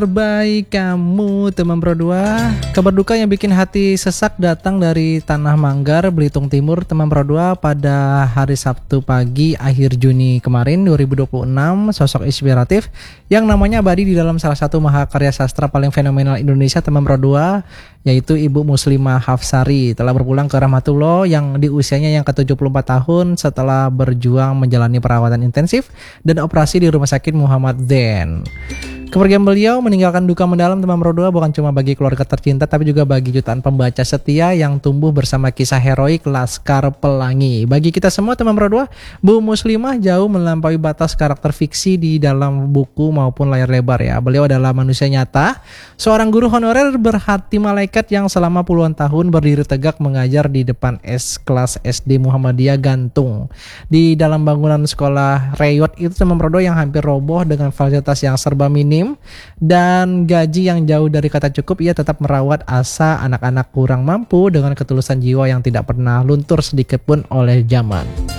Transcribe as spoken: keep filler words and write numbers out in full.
Terbaik kamu teman Pro dua. Kabar duka yang bikin hati sesak datang dari Tanah Manggar, Belitung Timur teman Pro dua pada hari Sabtu pagi akhir Juni kemarin dua ribu dua puluh enam. Sosok inspiratif yang namanya abadi di dalam salah satu mahakarya sastra paling fenomenal Indonesia teman Pro dua, yaitu Ibu Muslimah Hafsari telah berpulang ke rahmatullah yang di usianya yang ke tujuh puluh empat tahun setelah berjuang menjalani perawatan intensif dan operasi di Rumah Sakit Muhammad Zain. Kepergian beliau meninggalkan duka mendalam teman Pro dua bukan cuma bagi keluarga tercinta tapi juga bagi jutaan pembaca setia yang tumbuh bersama kisah heroik Laskar Pelangi. Bagi kita semua teman Pro dua, Bu Muslimah jauh melampaui batas karakter fiksi di dalam buku maupun layar lebar ya. Beliau adalah manusia nyata, seorang guru honorer berhati malaikat yang selama puluhan tahun berdiri tegak mengajar di depan S kelas S D Muhammadiyah Gantung. Di dalam bangunan sekolah Reyot itu teman Pro dua yang hampir roboh dengan fasilitas yang serba minim dan gaji yang jauh dari kata cukup, ia tetap merawat asa anak-anak kurang mampu dengan ketulusan jiwa yang tidak pernah luntur sedikit pun oleh zaman.